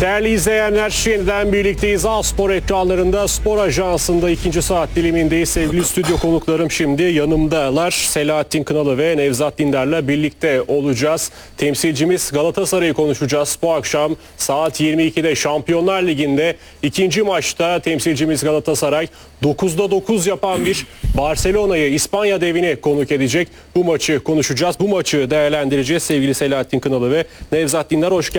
Değerli izleyenler, yeniden birlikteyiz. A-Spor ekranlarında, Spor Ajansı'nda ikinci saat dilimindeyiz. Sevgili stüdyo konuklarım şimdi yanımdalar. Selahattin Kınalı ve Nevzat Dindar'la birlikte olacağız. Temsilcimiz Galatasaray'ı konuşacağız. Bu akşam saat 22'de Şampiyonlar Ligi'nde ikinci maçta temsilcimiz Galatasaray 9'da 9 yapan bir Barcelona'yı, İspanya devini konuk edecek. Bu maçı konuşacağız. Bu maçı değerlendireceğiz. Sevgili Selahattin Kınalı ve Nevzat Dindar, hoş geldiniz.